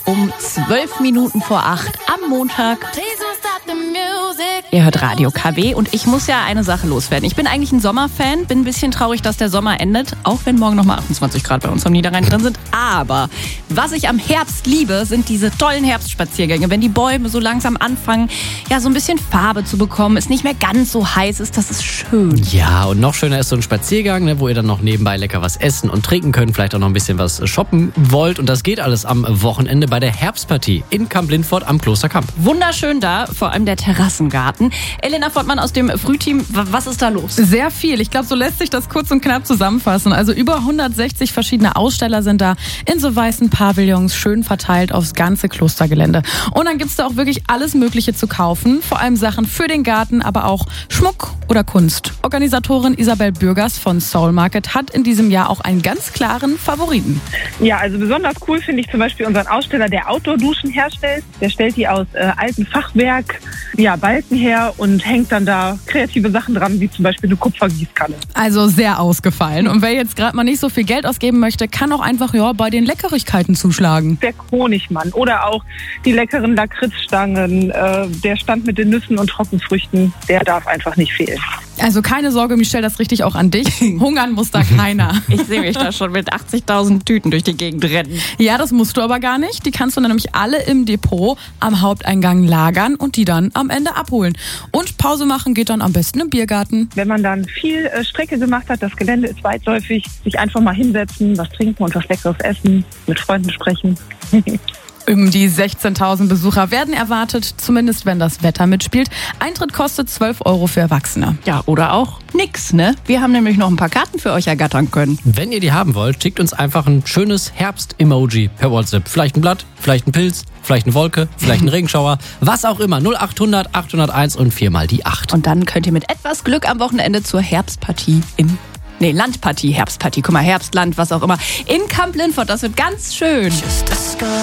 um 12 Minuten vor 8 am Montag. Ihr hört Radio KW und ich muss ja eine Sache loswerden. Ich bin eigentlich ein Sommerfan, bin ein bisschen traurig, dass der Sommer endet, auch wenn morgen nochmal 28 Grad bei uns am Niederrhein drin sind. Aber was ich am Herbst liebe, sind diese tollen Herbstspaziergänge. Wenn die Bäume so langsam anfangen, ja so ein bisschen Farbe zu bekommen, es nicht mehr ganz so heiß ist, das ist schön. Ja, und noch schöner ist so ein Spaziergang, wo ihr dann noch nebenbei lecker was essen und trinken könnt, vielleicht auch noch ein bisschen was shoppen wollt. Und das geht alles am Wochenende bei der Herbstpartie in Kamp-Lindfort am Klosterkamp. Wunderschön da, vor allem der Terrassengarten. Elena Fortmann aus dem Frühteam, was ist da los? Sehr viel. Ich glaube, so lässt sich das kurz und knapp zusammenfassen. Also über 160 verschiedene Aussteller sind da in so weißen Pavillons schön verteilt aufs ganze Klostergelände. Und dann gibt's da auch wirklich alles Mögliche zu kaufen. Vor allem Sachen für den Garten, aber auch Schmuck oder Kunst. Organisatorin Isabel Bürgers von Soul Market hat in diesem Jahr auch einen ganz klaren Favoriten. Ja, also besonders cool finde ich zum Beispiel unseren Aussteller, der Outdoor-Duschen herstellt. Der stellt die aus altem Fachwerk, Balken her und hängt dann da kreative Sachen dran, wie zum Beispiel eine Kupfergießkanne. Also sehr ausgefallen. Und wer jetzt gerade mal nicht so viel Geld ausgeben möchte, kann auch einfach bei den Leckerigkeiten zuschlagen. Der Honigmann oder auch die leckeren Lakritzstangen, der Stand mit den Nüssen und Trockenfrüchten, der darf einfach nicht fehlen. Also keine Sorge, Michelle, das richte ich auch an dich. Hungern muss da keiner. Ich sehe mich da schon mit 80.000 Tüten durch die Gegend rennen. Ja, das musst du aber gar nicht. Die kannst du dann nämlich alle im Depot am Haupteingang lagern und die dann am Ende abholen. Und Pause machen geht dann am besten im Biergarten. Wenn man dann viel Strecke gemacht hat, das Gelände ist weitläufig, sich einfach mal hinsetzen, was trinken und was Leckeres essen, mit Freunden sprechen. Um die 16.000 Besucher werden erwartet, zumindest wenn das Wetter mitspielt. Eintritt kostet 12 € für Erwachsene. Ja, oder auch nix, ne? Wir haben nämlich noch ein paar Karten für euch ergattern können. Wenn ihr die haben wollt, schickt uns einfach ein schönes Herbst-Emoji per WhatsApp. Vielleicht ein Blatt, vielleicht ein Pilz, vielleicht eine Wolke, vielleicht ein Regenschauer, was auch immer. 0800 801 und 4 mal die 8. Und dann könnt ihr mit etwas Glück am Wochenende zur Herbstpartie Landpartie, Herbstpartie, guck mal, Herbstland, was auch immer, in Kamp-Lindfort. Das wird ganz schön.